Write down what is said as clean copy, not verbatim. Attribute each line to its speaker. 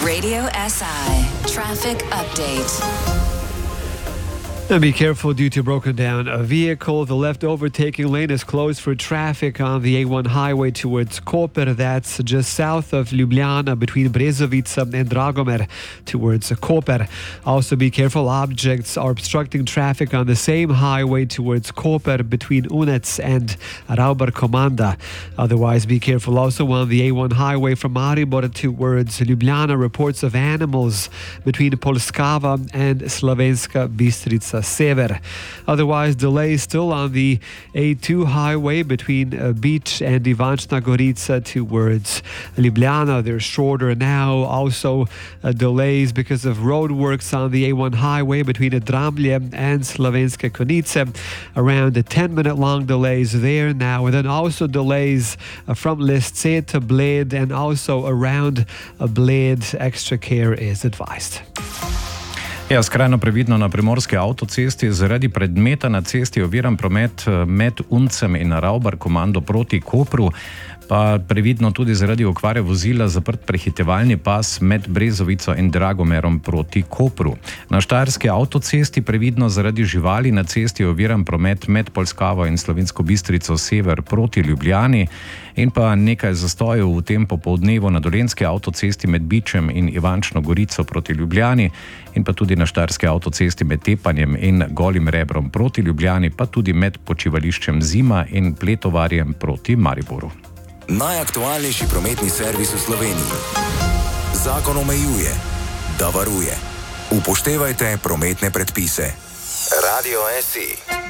Speaker 1: Radio SI Traffic Update.
Speaker 2: And be careful due to broken down a vehicle. The left overtaking lane is closed for traffic on the A1 highway towards Koper. That's just south of Ljubljana between Brezovica and Dragomer towards Koper. Also be careful, objects are obstructing traffic on the same highway towards Koper between Unec and Rauber Komanda. Otherwise be careful also on the A1 highway from Maribor towards Ljubljana. Reports of animals between Polskava and Slovenska Bistrica Sever. Otherwise, delays still on the A2 highway between Beach and Ivančna Gorica towards Ljubljana. They're shorter now. Also, delays because of roadworks on the A1 highway between Dramlje and Slovenske Konjice. Around 10-minute long delays there now. And then also delays from Lesce to Bled and also around Bled. Extra care is advised.
Speaker 3: Ja, skrajno previdno na primorski avtocesti. Zaradi predmeta na cesti oviran promet med Uncem in Rauber Komando proti Kopru, pa previdno tudi zaradi okvare vozila zaprt prehitevalni pas med Brezovico in Dragomerom proti Kopru. Na štajerski avtocesti previdno zaradi živali na cesti oviran promet med Polskavo in Slovensko Bistrico Sever proti Ljubljani in pa nekaj zastojev v tem popoldnevu na dolenjski avtocesti med Bičem in Ivančno Gorico proti Ljubljani in pa tudi na štajerski avtocesti med Tepanjem in Golim Rebrom proti Ljubljani, pa tudi med počivališčem Zima in Pletovarjem proti Mariboru.
Speaker 4: Najaktualnejši prometni servis v Sloveniji. Zakon omejuje, da varuje. Upoštevajte prometne predpise. Radio SI.